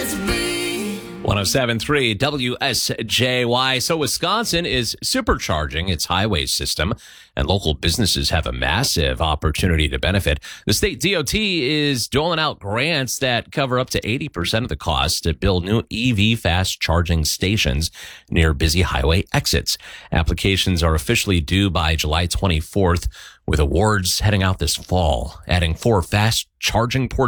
107.3 WSJY. So Wisconsin is supercharging its highway system, and local businesses have a massive opportunity to benefit. The state DOT is doling out grants that cover up to 80% of the cost to build new EV fast charging stations near busy highway exits. Applications are officially due by July 24th, with awards heading out this fall, adding 4 fast charging ports